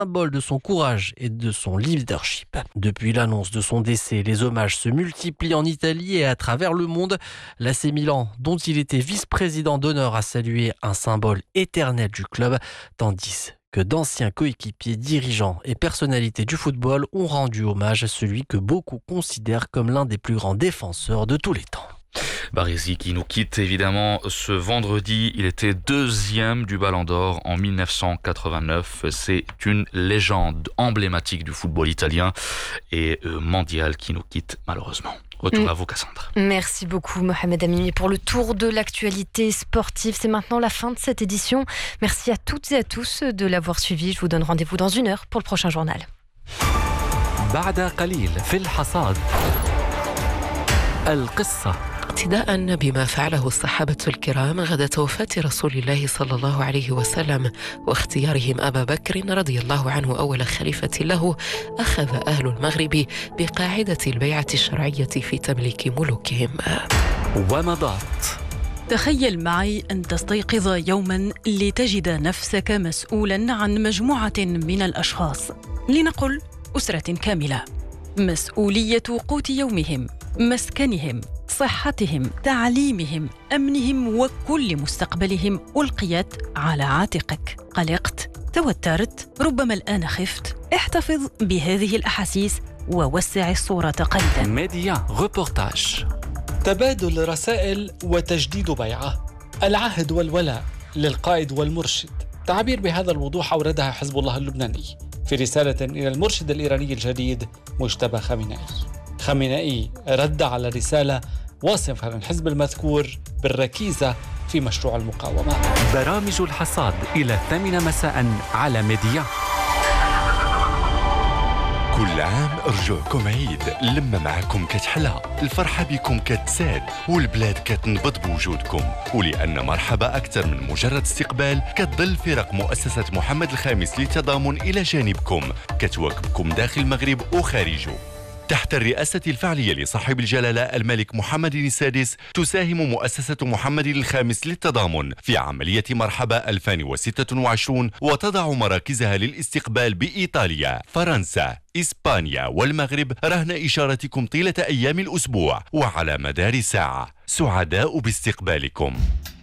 symbole de son courage et de son leadership. Depuis l'annonce de son décès, les hommages se multiplient en Italie et à travers le monde. L'AC Milan, dont il était vice-président d'honneur, a salué un symbole éternel du club, tandis que d'anciens coéquipiers, dirigeants et personnalités du football ont rendu hommage à celui que beaucoup considèrent comme l'un des plus grands défenseurs de tous les temps. Baresi qui nous quitte évidemment ce vendredi. Il était deuxième du Ballon d'Or en 1989. C'est une légende emblématique du football italien et mondial qui nous quitte malheureusement. Retour à vous, Cassandre. Merci beaucoup, Mohamed Amini, pour le tour de l'actualité sportive. C'est maintenant la fin de cette édition. Merci à toutes et à tous de l'avoir suivi. Je vous donne rendez-vous dans 1 heure pour le prochain journal. بعد قليل في الحصاد القصة اقتداء بما فعله الصحابة الكرام غدا وفاة رسول الله صلى الله عليه وسلم واختيارهم أبا بكر رضي الله عنه أول خليفة له، أخذ أهل المغرب بقاعدة البيعة الشرعية في تمليك ملوكهم. ومضات. تخيل معي أن تستيقظ يوما لتجد نفسك مسؤولا عن مجموعة من الأشخاص، لنقل أسرة كاملة، مسؤولية قوت يومهم، مسكنهم، صحتهم، تعليمهم، أمنهم وكل مستقبلهم ألقيت على عاتقك. قلقت، توترت، ربما الآن خفت. احتفظ بهذه الأحاسيس ووسع الصورة قليلا. ميديا ريبورتاج. تبادل رسائل وتجديد بيعة، العهد والولاء للقائد والمرشد، تعبير بهذا الوضوح أوردها حزب الله اللبناني في رسالة إلى المرشد الإيراني الجديد مجتبى خامنئي. خامنئي رد على رسالة واصفا الحزب المذكور بالركيزة في مشروع المقاومة. برامج الحصاد إلى 8 مساء على ميديا. كل عام رجوعكم عيد، لما معكم كتحلى، الفرحة بكم كتزاد والبلاد كتنبض بوجودكم، ولأن مرحبا أكثر من مجرد استقبال كتظل فرق مؤسسة محمد الخامس للتضامن إلى جانبكم كتواكبكم داخل المغرب وخارجه. تحت الرئاسة الفعلية لصاحب الجلالة الملك محمد السادس تساهم مؤسسة محمد الخامس للتضامن في عملية مرحبا 2026 وتضع مراكزها للاستقبال بإيطاليا، فرنسا، إسبانيا والمغرب رهن إشارتكم طيلة أيام الأسبوع وعلى مدار ساعة. سعداء باستقبالكم.